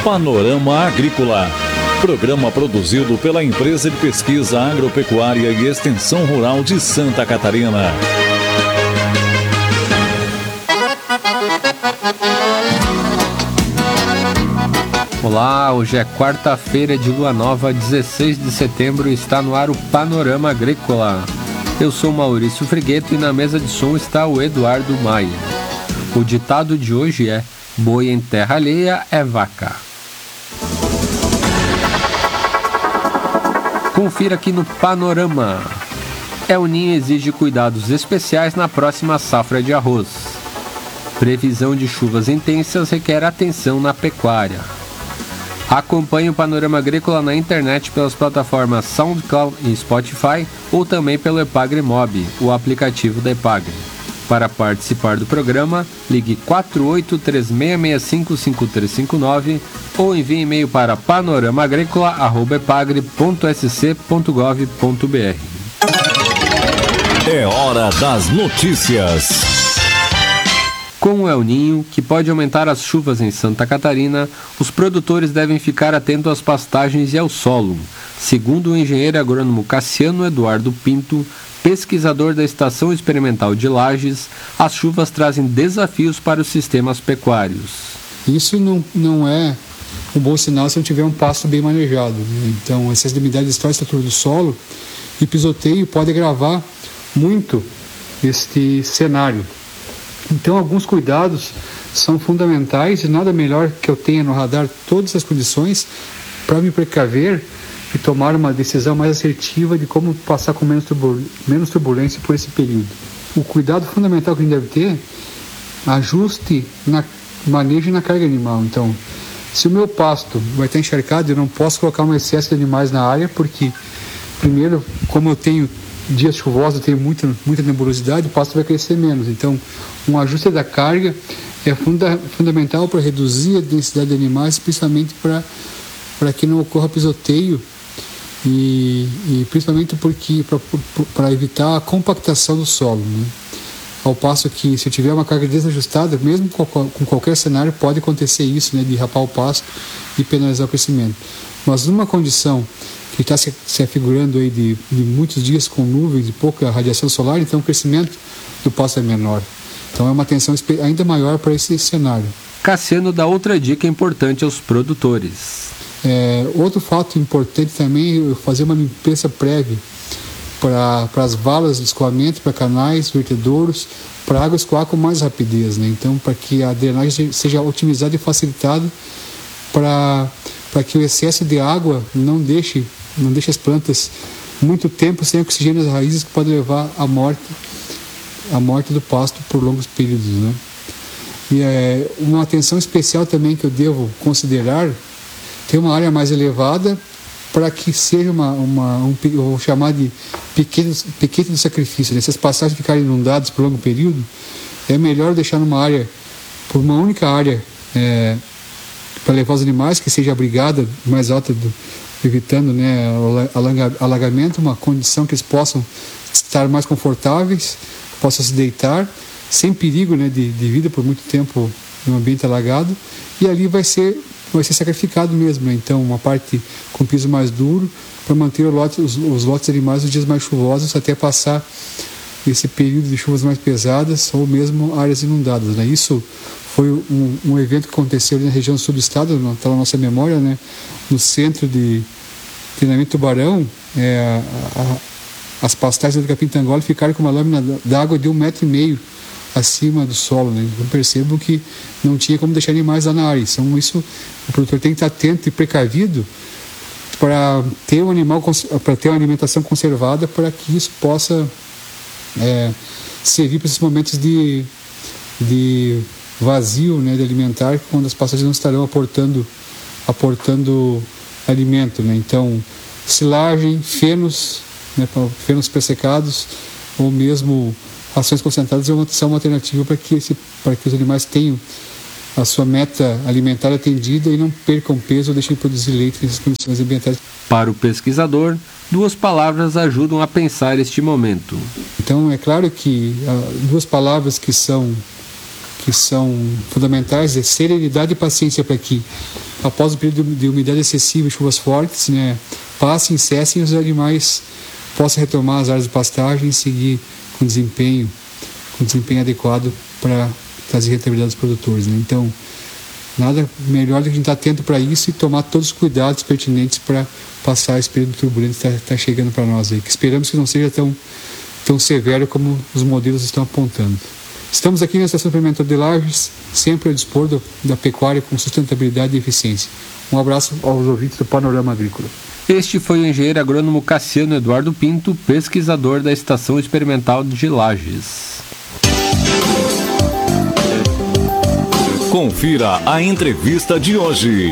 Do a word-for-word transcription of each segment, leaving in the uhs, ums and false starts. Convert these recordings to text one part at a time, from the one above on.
Panorama Agrícola. Programa produzido pela Empresa de Pesquisa Agropecuária e Extensão Rural de Santa Catarina. Olá, hoje é quarta-feira de lua nova, dezesseis de setembro, e está no ar o Panorama Agrícola. Eu sou Maurício Frigueto e na mesa de som está o Eduardo Maia. O ditado de hoje é: boi em terra alheia é vaca. Confira aqui no Panorama. El Ninho exige cuidados especiais na próxima safra de arroz. Previsão de chuvas intensas requer atenção na pecuária. Acompanhe o Panorama Agrícola na internet pelas plataformas SoundCloud e Spotify ou também pelo Epagre Mob, o aplicativo da Epagre. Para participar do programa, ligue quatro oito três seis seis cinco cinco três cinco nove ou envie e-mail para panoramaagricola arroba epagre ponto s c ponto gov ponto b r. É hora das notícias. Com o El Ninho, que pode aumentar as chuvas em Santa Catarina, os produtores devem ficar atentos às pastagens e ao solo. Segundo o engenheiro agrônomo Cassiano Eduardo Pinto, pesquisador da Estação Experimental de Lages, as chuvas trazem desafios para os sistemas pecuários. Isso não, não é um bom sinal se não tiver um pasto bem manejado, né? Então, excesso de umidade destrói a estrutura do solo e pisoteio pode agravar muito este cenário. Então, alguns cuidados são fundamentais e nada melhor que eu tenha no radar todas as condições para me precaver e tomar uma decisão mais assertiva de como passar com menos, turbul- menos turbulência por esse período. O cuidado fundamental que a gente deve ter, ajuste na manejo e na carga animal. Então, se o meu pasto vai estar encharcado, eu não posso colocar um excesso de animais na área, porque, primeiro, como eu tenho dias chuvosos, eu tenho muita, muita nebulosidade, o pasto vai crescer menos. Então, um ajuste da carga é funda, fundamental para reduzir a densidade de animais, principalmente para para que não ocorra pisoteio e, e principalmente porque para evitar a compactação do solo, né? Ao passo que, se eu tiver uma carga desajustada, mesmo com, com qualquer cenário, pode acontecer isso, né, de rapar o pasto e penalizar o crescimento. Mas numa condição que está se, se afigurando aí de, de muitos dias com nuvens e pouca radiação solar, então o crescimento do pasto é menor. Então é uma atenção ainda maior para esse cenário. Cassiano dá outra dica importante aos produtores. É, outro fato importante também é fazer uma limpeza prévia para as valas de escoamento, para canais, vertedouros, para a água escoar com mais rapidez, né? Então, para que a drenagem seja otimizada e facilitada, para para que o excesso de água não deixe, não deixe as plantas muito tempo sem oxigênio nas raízes, que pode levar à morte, à morte do pasto por longos períodos, né? E é, uma atenção especial também que eu devo considerar, ter uma área mais elevada para que seja uma, uma um, eu vou chamar de pequeno, pequeno sacrifício, né? Se as passagens ficarem inundadas por longo período, é melhor deixar numa área, por uma única área, é, para levar os animais, que seja abrigada, mais alta, do, evitando, né, alaga, alagamento, uma condição que eles possam estar mais confortáveis, possam se deitar, sem perigo, né, de, de vida por muito tempo em um ambiente alagado, e ali vai ser, vai ser sacrificado mesmo, né? Então, uma parte com piso mais duro, para manter o lote, os, os lotes animais nos dias mais chuvosos, até passar esse período de chuvas mais pesadas, ou mesmo áreas inundadas, né? Isso foi um, um evento que aconteceu ali na região sul do estado, está na nossa memória, né? No centro de treinamento Tubarão, é, a, a, as pastagens do Capim Tangolo ficaram com uma lâmina d'água de um metro e meio acima do solo, né? Eu percebo que não tinha como deixar animais lá na área. Então, isso, o produtor tem que estar atento e precavido para ter um animal, para ter uma alimentação conservada, para que isso possa é, servir para esses momentos de, de vazio, né, de alimentar, quando as pastagens não estarão aportando, aportando alimento, né? Então, silagem, fenos, né, fenos pressecados, ou mesmo rações concentradas são uma alternativa para que, esse, para que os animais tenham a sua meta alimentar atendida e não percam peso ou deixem de produzir leite nessas condições ambientais. Para o pesquisador, duas palavras ajudam a pensar este momento. Então, é claro que uh, duas palavras que são, que são fundamentais é serenidade e paciência, para que após o período de umidade excessiva e chuvas fortes, né, passem, cessem, os animais possam retomar as áreas de pastagem e seguir com desempenho, com desempenho adequado para trazer rentabilidade aos produtores, né? Então, nada melhor do que a gente estar atento para isso e tomar todos os cuidados pertinentes para passar esse período turbulento que está tá chegando para nós aí, que esperamos que não seja tão, tão severo como os modelos estão apontando. Estamos aqui na Estação Experimental de Lages, sempre ao dispor do, da pecuária com sustentabilidade e eficiência. Um abraço aos ouvintes do Panorama Agrícola. Este foi o engenheiro agrônomo Cassiano Eduardo Pinto, pesquisador da Estação Experimental de Lages. Confira a entrevista de hoje.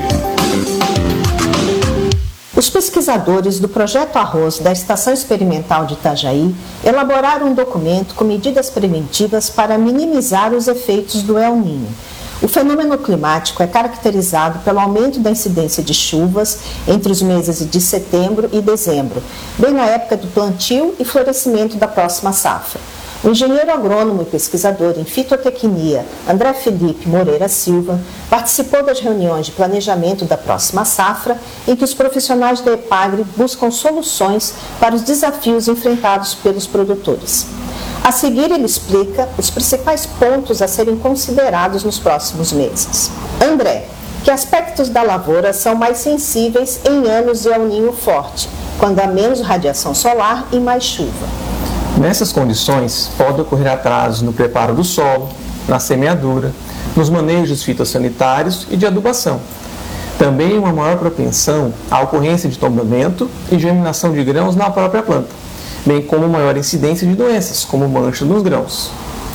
Os pesquisadores do Projeto Arroz da Estação Experimental de Itajaí elaboraram um documento com medidas preventivas para minimizar os efeitos do El Niño. O fenômeno climático é caracterizado pelo aumento da incidência de chuvas entre os meses de setembro e dezembro, bem na época do plantio e florescimento da próxima safra. O engenheiro agrônomo e pesquisador em fitotecnia, André Felipe Moreira Silva, participou das reuniões de planejamento da próxima safra, em que os profissionais da EPAGRE buscam soluções para os desafios enfrentados pelos produtores. A seguir, ele explica os principais pontos a serem considerados nos próximos meses. André, que aspectos da lavoura são mais sensíveis em anos de El Niño forte, quando há menos radiação solar e mais chuva? Nessas condições, pode ocorrer atrasos no preparo do solo, na semeadura, nos manejos fitossanitários e de adubação. Também uma maior propensão à ocorrência de tombamento e germinação de grãos na própria planta, bem como maior incidência de doenças, como mancha nos grãos.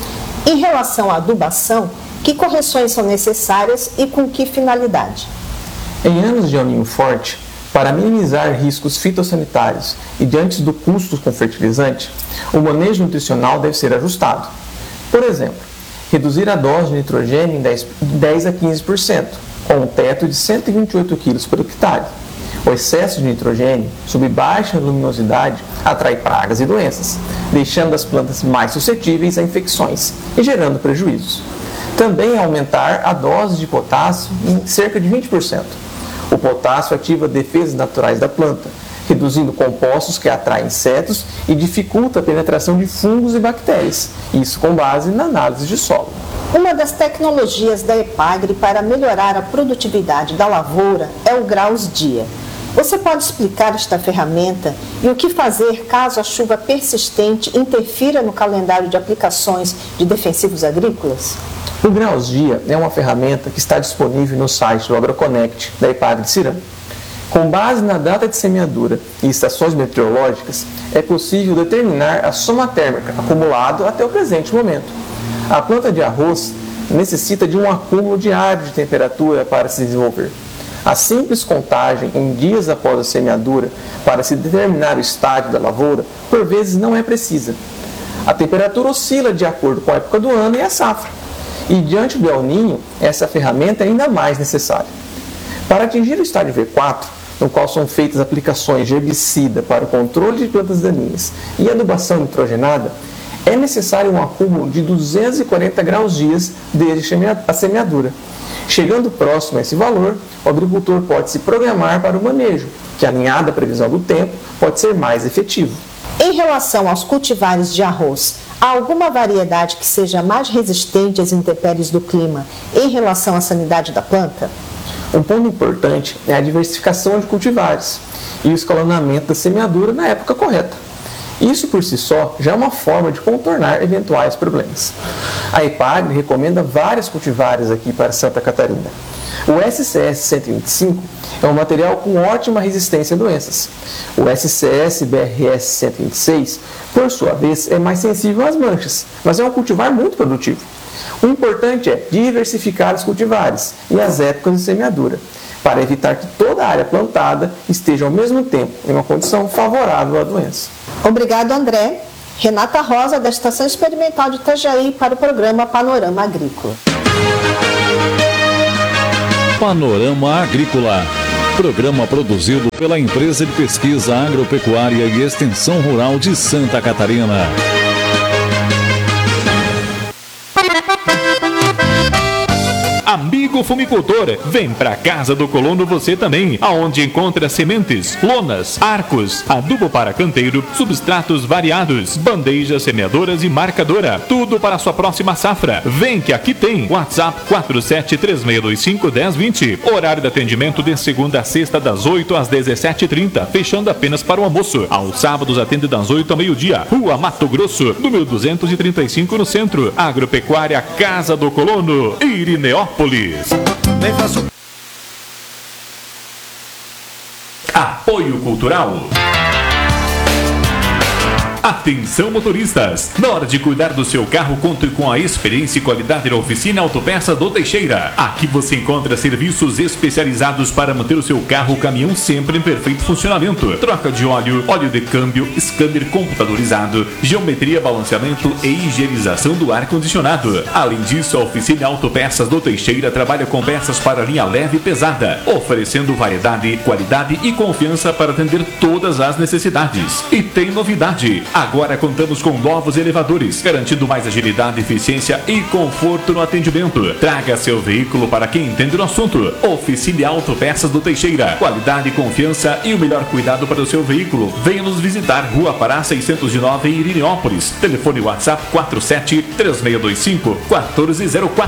Em relação à adubação, que correções são necessárias e com que finalidade? Em anos de El Niño forte, para minimizar riscos fitossanitários e diante do custo com fertilizante, o manejo nutricional deve ser ajustado. Por exemplo, reduzir a dose de nitrogênio em dez a quinze por cento, com um teto de cento e vinte e oito quilos por hectare. O excesso de nitrogênio, sob baixa luminosidade, atrai pragas e doenças, deixando as plantas mais suscetíveis a infecções e gerando prejuízos. Também aumentar a dose de potássio em cerca de vinte por cento. O potássio ativa defesas naturais da planta, reduzindo compostos que atraem insetos e dificulta a penetração de fungos e bactérias, isso com base na análise de solo. Uma das tecnologias da EPAGRE para melhorar a produtividade da lavoura é o Graus-Dia. Você pode explicar esta ferramenta e o que fazer caso a chuva persistente interfira no calendário de aplicações de defensivos agrícolas? O Graus-Dia é uma ferramenta que está disponível no site do AgroConnect da EPAGRE de Cirã. Com base na data de semeadura e estações meteorológicas, é possível determinar a soma térmica acumulada até o presente momento. A planta de arroz necessita de um acúmulo diário de temperatura para se desenvolver. A simples contagem em dias após a semeadura para se determinar o estágio da lavoura, por vezes não é precisa. A temperatura oscila de acordo com a época do ano e a safra. E diante do El Niño, essa ferramenta é ainda mais necessária. Para atingir o estágio V quatro, no qual são feitas aplicações de herbicida para o controle de plantas daninhas e adubação nitrogenada, é necessário um acúmulo de duzentos e quarenta graus-dias desde a semeadura. Chegando próximo a esse valor, o agricultor pode se programar para o manejo, que alinhado à previsão do tempo, pode ser mais efetivo. Em relação aos cultivares de arroz, há alguma variedade que seja mais resistente às intempéries do clima em relação à sanidade da planta? Um ponto importante é a diversificação de cultivares e o escalonamento da semeadura na época correta. Isso por si só já é uma forma de contornar eventuais problemas. A EPAGRE recomenda vários cultivares aqui para Santa Catarina. O S C S cento e vinte e cinco é um material com ótima resistência a doenças. O S C S B R S cento e vinte e seis, por sua vez, é mais sensível às manchas, mas é um cultivar muito produtivo. O importante é diversificar os cultivares e as épocas de semeadura, para evitar que toda a área plantada esteja ao mesmo tempo em uma condição favorável à doença. Obrigado, André. Renata Rosa, da Estação Experimental de Itajaí, para o programa Panorama Agrícola. Panorama Agrícola. Programa produzido pela Empresa de Pesquisa Agropecuária e Extensão Rural de Santa Catarina. Amigo fumicultor, vem pra Casa do Colono você também, aonde encontra sementes, lonas, arcos, adubo para canteiro, substratos variados, bandejas, semeadoras e marcadora. Tudo para a sua próxima safra. Vem que aqui tem. WhatsApp quatro sete três seis dois cinco um zero dois zero. Horário de atendimento de segunda a sexta das oito às dezessete e trinta, fechando apenas para o almoço. Aos sábados atende das oito ao meio-dia. Rua Mato Grosso, número duzentos e trinta e cinco no centro. Agropecuária Casa do Colono, Irineópolis. Apoio Cultural. Atenção motoristas! Na hora de cuidar do seu carro, conte com a experiência e qualidade da oficina Autopeças do Teixeira. Aqui você encontra serviços especializados para manter o seu carro ou caminhão sempre em perfeito funcionamento. Troca de óleo, óleo de câmbio, scanner computadorizado, geometria, balanceamento e higienização do ar-condicionado. Além disso, a oficina Autopeças do Teixeira trabalha com peças para linha leve e pesada, oferecendo variedade, qualidade e confiança para atender todas as necessidades. E tem novidade! Agora contamos com novos elevadores, garantindo mais agilidade, eficiência e conforto no atendimento. Traga seu veículo para quem entende do assunto. Oficina Autopeças do Teixeira. Qualidade, confiança e o melhor cuidado para o seu veículo. Venha nos visitar, Rua Pará seiscentos e nove, em Irineópolis. Telefone WhatsApp quatro sete três seis dois cinco um quatro zero quatro.